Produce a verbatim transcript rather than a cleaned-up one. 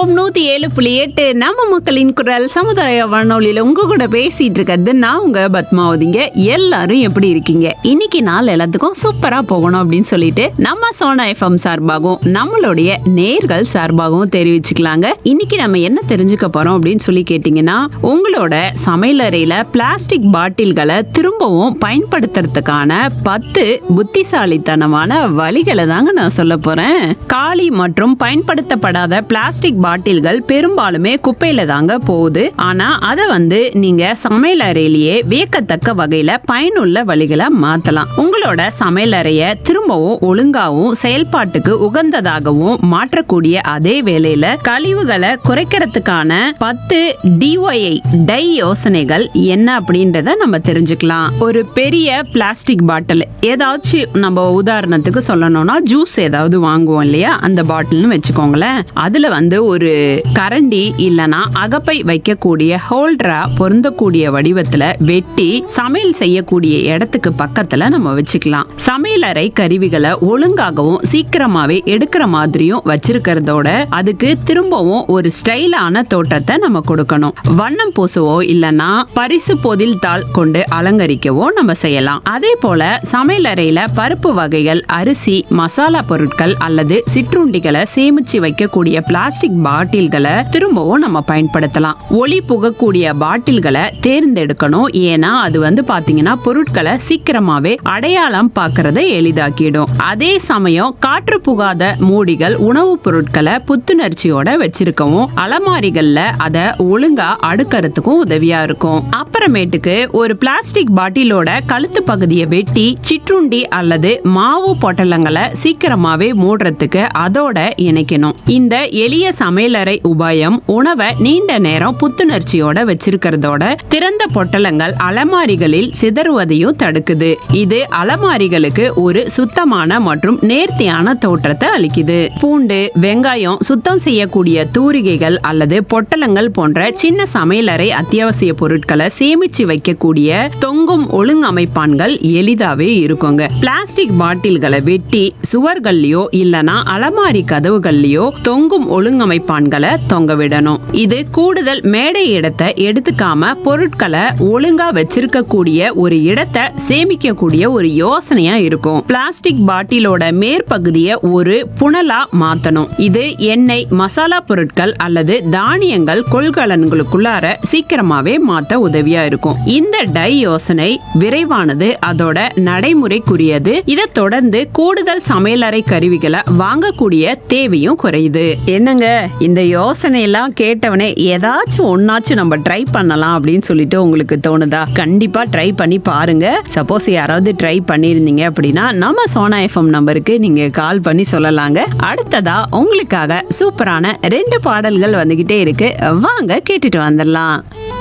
FM நூத்தி ஏழு புள்ளி எட்டு நம்ம மக்களின் குரல் சமுதாய வானொலியில உங்க கூட பேசிட்டு இருக்கிறது நான் உங்க பத்மாவதிங்க. எல்லாரும் எப்படி இருக்கீங்க? இன்னைக்கு நாள் எல்லாத்துக்கும் சூப்பரா போகணும் அப்படின்னு சொல்லிட்டு நம்ம சோனா எஃப்எம் சார்பாகவும் நம்மளுடைய நேர்கள் சார்பாகவும் தெரிவிச்சுக்கலாங்க. இன்னைக்கு நம்ம என்ன தெரிஞ்சுக்க போறோம் அப்படின்னு சொல்லி கேட்டீங்கன்னா, உங்களோட சமையலறையில பிளாஸ்டிக் பாட்டில்களை திரும்பவும் பயன்படுத்துறதுக்கான பத்து புத்திசாலித்தனமான வழிகளை தாங்க நான் சொல்ல போறேன். காலி மற்றும் பயன்படுத்தப்படாத பிளாஸ்டிக் பாட்டில்கள் பெரும்பாலுமே குப்பையில தாங்க போகுது. ஆனா அத வந்து நீங்க சமையல் அறையிலேயே வியக்கத்தக்க வகையில பயனுள்ள வழிகளை மாத்தலாம். உங்களோட சமையல் அறைய திரும்பவும் ஒழுங்காவும் செயல்பாட்டுக்கு உகந்ததாகவும் மாற்றக்கூடிய அதே வேளையில கழிவுகளை குறைக்கிறதுக்கான பத்து டிஒஐ டை யோசனைகள் என்ன அப்படின்றத நம்ம தெரிஞ்சுக்கலாம். ஒரு பெரிய பிளாஸ்டிக் பாட்டில் ஏதாச்சும் நம்ம உதாரணத்துக்கு சொல்லணும்னா ஜூஸ் ஏதாவது வாங்குவோம் இல்லையா, அந்த பாட்டில்னு வச்சுக்கோங்களேன். அதுல வந்து ஒரு கரண்டி இல்லனா அகப்பை வைக்கக்கூடிய ஹோல்டரா பொருந்தக்கூடிய வடிவத்துல வெட்டி சமையல் செய்யக்கூடிய இடத்துக்கு பக்கத்துல நம்ம வச்சுக்கலாம். சமையலறை கருவிகளை ஒழுங்காகவும் சீக்கிரமாவே எடுக்கிற மாதிரியும் வச்சிருக்கிறதோட அதுக்கு திரும்பவும் ஒரு ஸ்டைலான தோற்றத்தை நம்ம கொடுக்கணும். வண்ணம் பூசவோ இல்லனா பரிசு பொதில் தாள் கொண்டு அலங்கரிக்கவோ நம்ம செய்யலாம். அதே போல சமையலறையில பருப்பு வகைகள், அரிசி, மசாலா பொருட்கள் அல்லது சிற்றுண்டிகளை சேமிச்சு வைக்கக்கூடிய பிளாஸ்டிக் பாட்டில்களை திரும்பவும் நம்ம பயன்படுத்தலாம். ஒளி புகக்கூடிய பாட்டில்களை தேர்ந்தெடுக்கணும். ஏன்னா அது வந்து பாத்தீங்கன்னா பொருட்களை சீக்கிரமாவே அடையாளம் பார்க்கறதை எளிதாக்கிடும். அதே சமயம் காற்று புகாத மூடிகள் உணவுப் பொருட்களை புத்துணர்ச்சியோட வச்சிருக்கவும் அலமாரிகள்ல அதை ஒழுங்கா அடுக்கறதுக்கும் உதவியா இருக்கும். அப்புறமேட்டுக்கு ஒரு பிளாஸ்டிக் பாட்டிலோட கழுத்து பகுதியை வெட்டி சிற்றுண்டி அல்லது மாவு பொட்டலங்களை சீக்கிரமாவே மூடுறதுக்கு அதோட இணைக்கணும். இந்த எளிய சமையலறை உபாயம் உணவை நீண்ட நேரம் புத்துணர்ச்சியோட வச்சிருக்கிறதோட திறந்த பொட்டலங்கள் அலமாரிகளில் சிதறுவதையும் தடுக்குது. இது அலமாரிகளுக்கு ஒரு சுத்தமான மற்றும் நேர்த்தியான தோற்றத்தை அளிக்குது. பூண்டு, வெங்காயம், சுத்தம் செய்யக்கூடிய தூரிகைகள் அல்லது பொட்டலங்கள் போன்ற சின்ன சமையலறை அத்தியாவசிய பொருட்களை சேமிச்சு வைக்கக்கூடிய தொங்கும் ஒழுங்கமைப்பான்கள் எளிதாவே இருக்குங்க. பிளாஸ்டிக் பாட்டில்களை வெட்டி சுவர்கள்லயோ இல்லனா அலமாரி கதவுகள்லயோ தொங்கும் ஒழுங்கமைப்பான்களை தொங்க விடணும். இது கூடுதல் மேடை இடத்தை எடுத்துக்காம பொருட்களை ஒழுங்கா வச்சிருக்கக்கூடிய ஒரு இடத்தை சேமிக்கக்கூடிய ஒரு யோசனையா இருக்கும். பிளாஸ்டிக் பாட்டிலோட மேற்பகுதியை ஒரு புனலா மாத்தணும். இது எண்ணெய், மசாலா பொருட்கள் அல்லது தானியங்கள் கொள்கலன்களுக்குள்ளார சீக்கிரமாவே மாத்த உதவியா இருக்கும். இந்த டை யோசனை விரைவானது, அதோட நடைமுறைக்குரியது. இதை தொடர்ந்து கூடுதல் சமையலறை கருவிகளை வாங்கக்கூடிய தேவையும் குறையுது. என்னங்க, இந்த யோசனை எல்லாம் கேட்டவனே ஏதாச்சும் ஒன்னாச்சும் நம்ம ட்ரை பண்ணலாம் அப்படின்னு சொல்லிட்டு உங்களுக்கு தோணுதா? கண்டிப்பா ட்ரை பண்ணி பாருங்க. சப்போஸ் யாராவது ட்ரை பண்ணிருந்தீங்க அப்படின்னா நம்ம சோனா எஃப்எம் நம்பருக்கு நீங்க கால் பண்ணி சொல்லலாங்க. அடுத்ததா உங்களுக்காக சூப்பரான ரெண்டு பாடல்கள் வந்துகிட்டே இருக்கு, வாங்க கேட்டுட்டு வந்துடலாம்.